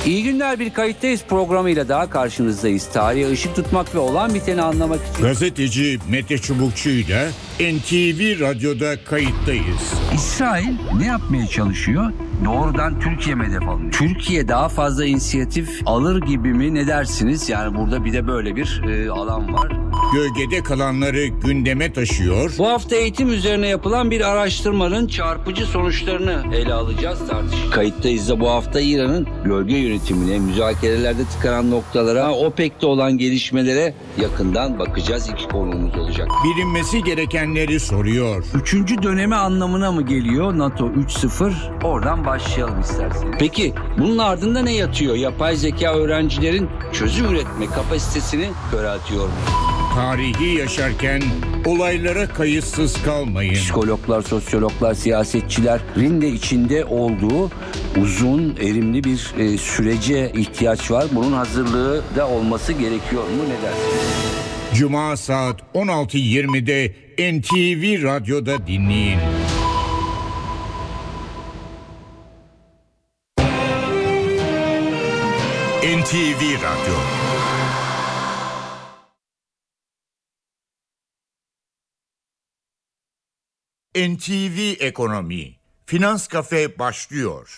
İyi günler, bir kayıttayız programıyla daha karşınızdayız. Tarihe ışık tutmak ve olan biteni anlamak için. Gazeteci Mete Çubukçu'yla NTV Radyo'da kayıttayız. İsrail ne yapmaya çalışıyor? Doğrudan Türkiye mi hedef alıyor? Türkiye daha fazla inisiyatif alır gibi mi, ne dersiniz? Yani burada bir de böyle bir alan var. Gölgede kalanları gündeme taşıyor. Bu hafta eğitim üzerine yapılan bir araştırmanın çarpıcı sonuçlarını ele alacağız, tartışacağız. Kayıttayız da bu hafta İran'ın bölge yönetimine, müzakerelerde tıkanan noktalara, OPEC'te olan gelişmelere yakından bakacağız. İki konuğumuz olacak. Bilinmesi gerekenleri soruyor. 3. dönemi anlamına mı geliyor NATO 3.0? Oradan başlayalım isterseniz. Peki bunun ardında ne yatıyor? Yapay zeka öğrencilerin çözüm üretme kapasitesini köreltiyor mu? Tarihi yaşarken olaylara kayıtsız kalmayın. Psikologlar, sosyologlar, siyasetçilerin de içinde olduğu uzun, erimli bir sürece ihtiyaç var. Bunun hazırlığı da olması gerekiyor mu? Ne dersiniz? Cuma saat 16.20'de NTV Radyo'da dinleyin. NTV Radyo. NTV Ekonomi. Finans Kafe başlıyor.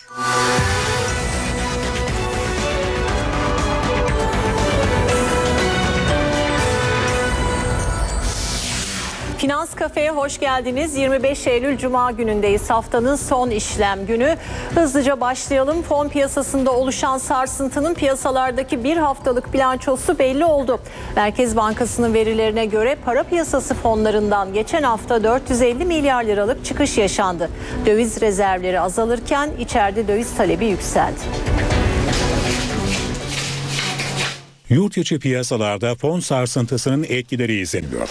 Finans Kafe'ye hoş geldiniz. 25 Eylül Cuma günündeyiz. Haftanın son işlem günü. Hızlıca başlayalım. Fon piyasasında oluşan sarsıntının piyasalardaki bir haftalık bilançosu belli oldu. Merkez Bankası'nın verilerine göre para piyasası fonlarından geçen hafta 450 milyar liralık çıkış yaşandı. Döviz rezervleri azalırken içeride döviz talebi yükseldi. Yurt içi piyasalarda fon sarsıntısının etkileri izleniyor.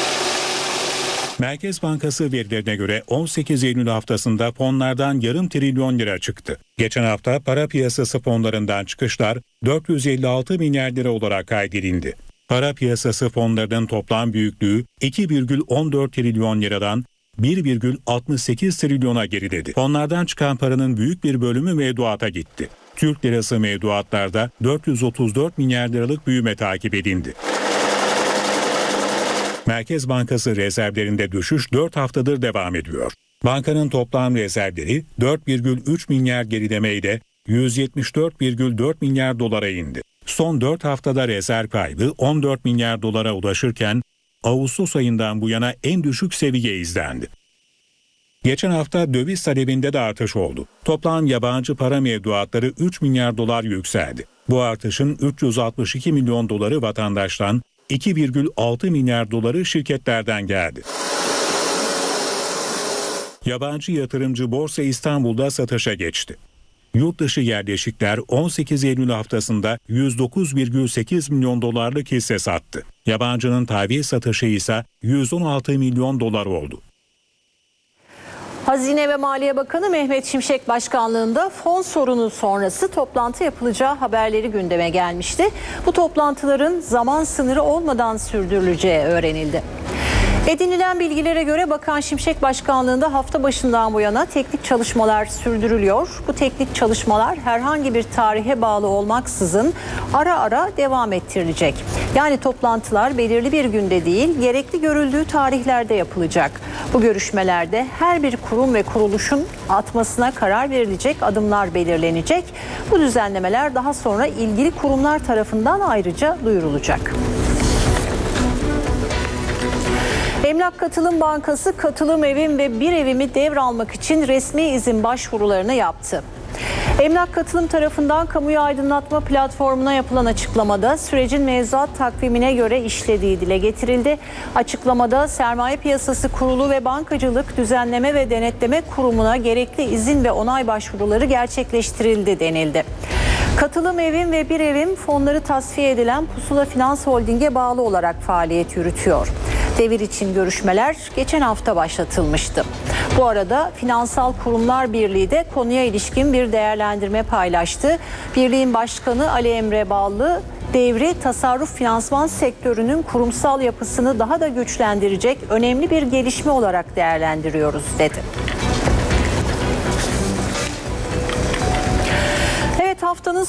Merkez Bankası verilerine göre 18 Eylül haftasında fonlardan yarım trilyon lira çıktı. Geçen hafta para piyasası fonlarından çıkışlar 456 milyar lira olarak kaydedildi. Para piyasası fonlarının toplam büyüklüğü 2,14 trilyon liradan 1,68 trilyona geriledi. Fonlardan çıkan paranın büyük bir bölümü mevduata gitti. Türk lirası mevduatlarda 434 milyar liralık büyüme takip edildi. Merkez Bankası rezervlerinde düşüş 4 haftadır devam ediyor. Bankanın toplam rezervleri 4,3 milyar gerilemeyle 174,4 milyar dolara indi. Son 4 haftada rezerv kaybı 14 milyar dolara ulaşırken Ağustos ayından bu yana en düşük seviye izlendi. Geçen hafta döviz talebinde de artış oldu. Toplam yabancı para mevduatları 3 milyar dolar yükseldi. Bu artışın 362 milyon doları vatandaştan, 2,6 milyar doları şirketlerden geldi. Yabancı yatırımcı Borsa İstanbul'da satışa geçti. Yurt dışı yerleşikler 18 Eylül haftasında 109,8 milyon dolarlık hisse sattı. Yabancının tahvil satışı ise 116 milyon dolar oldu. Hazine ve Maliye Bakanı Mehmet Şimşek başkanlığında fon sorunu sonrası toplantı yapılacağı haberleri gündeme gelmişti. Bu toplantıların zaman sınırı olmadan sürdürüleceği öğrenildi. Edinilen bilgilere göre Bakan Şimşek başkanlığında hafta başından bu yana teknik çalışmalar sürdürülüyor. Bu teknik çalışmalar herhangi bir tarihe bağlı olmaksızın ara ara devam ettirilecek. Yani toplantılar belirli bir günde değil, gerekli görüldüğü tarihlerde yapılacak. Bu görüşmelerde her bir kurum ve kuruluşun atmasına karar verilecek, adımlar belirlenecek. Bu düzenlemeler daha sonra ilgili kurumlar tarafından ayrıca duyurulacak. Emlak Katılım Bankası Katılım Evim ve Bir Evim'i devralmak için resmi izin başvurularını yaptı. Emlak Katılım tarafından kamuya aydınlatma platformuna yapılan açıklamada sürecin mevzuat takvimine göre işlediği dile getirildi. Açıklamada Sermaye Piyasası Kurulu ve Bankacılık Düzenleme ve Denetleme Kurumu'na gerekli izin ve onay başvuruları gerçekleştirildi denildi. Katılım Evim ve Bir Evim fonları tasfiye edilen Pusula Finans Holding'e bağlı olarak faaliyet yürütüyor. Devir için görüşmeler geçen hafta başlatılmıştı. Bu arada Finansal Kurumlar Birliği de konuya ilişkin bir değerlendirme paylaştı. Birliğin başkanı Ali Emre Ballı, devri tasarruf finansman sektörünün kurumsal yapısını daha da güçlendirecek önemli bir gelişme olarak değerlendiriyoruz dedi. Evet, haftanın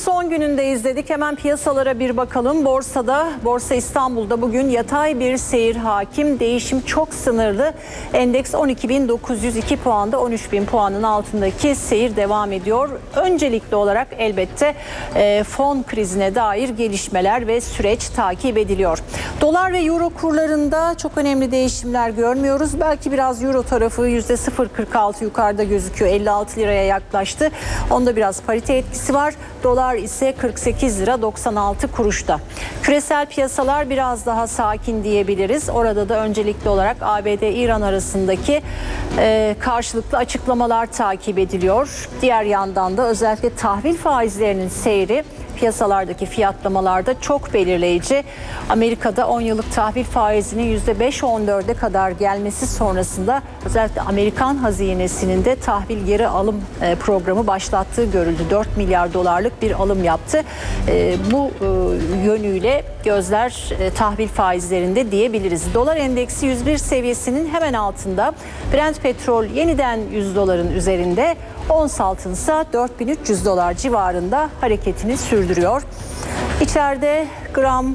son günündeyiz dedik. Hemen piyasalara bir bakalım. Borsa İstanbul'da bugün yatay bir seyir hakim. Değişim çok sınırlı. Endeks 12.902 puanda, 13.000 puanın altındaki seyir devam ediyor. Öncelikli olarak elbette fon krizine dair gelişmeler ve süreç takip ediliyor. Dolar ve euro kurlarında çok önemli değişimler görmüyoruz. Belki biraz euro tarafı %0.46 yukarıda gözüküyor. 56 liraya yaklaştı. Onda biraz parite etkisi var. Dolar ise 48 lira 96 kuruşta. Küresel piyasalar biraz daha sakin diyebiliriz. Orada da öncelikli olarak ABD-İran arasındaki karşılıklı açıklamalar takip ediliyor. Diğer yandan da özellikle tahvil faizlerinin seyri piyasalardaki fiyatlamalarda çok belirleyici. Amerika'da 10 yıllık tahvil faizinin %5-14'e kadar gelmesi sonrasında özellikle Amerikan hazinesinin de tahvil geri alım programı başlattığı görüldü. 4 milyar dolarlık bir alım yaptı. Bu yönüyle gözler tahvil faizlerinde diyebiliriz. Dolar endeksi 101 seviyesinin hemen altında. Brent petrol yeniden 100 doların üzerinde. Ons altın ise 4300 dolar civarında hareketini sürdürüyor. İçeride gram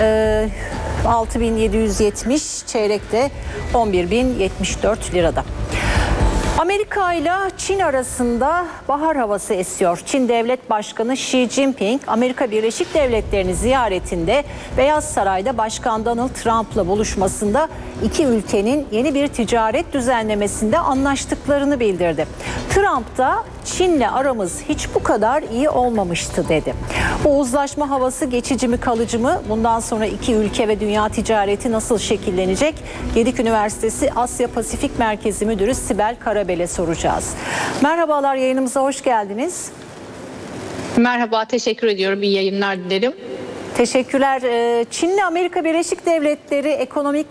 6770, çeyrekte 11.074 lirada. Amerika ile Çin arasında bahar havası esiyor. Çin Devlet Başkanı Xi Jinping, Amerika Birleşik Devletleri'ni ziyaretinde Beyaz Saray'da Başkan Donald Trump'la buluşmasında iki ülkenin yeni bir ticaret düzenlemesinde anlaştıklarını bildirdi. Trump da Çin'le aramız hiç bu kadar iyi olmamıştı dedi. Bu uzlaşma havası geçici mi kalıcı mı? Bundan sonra iki ülke ve dünya ticareti nasıl şekillenecek? Gedik Üniversitesi Asya Pasifik Merkezi Müdürü Sibel Karabel'e soracağız. Merhabalar, yayınımıza hoş geldiniz. Merhaba, teşekkür ediyorum. İyi yayınlar dilerim. Teşekkürler. Çin'le Amerika Birleşik Devletleri ekonomik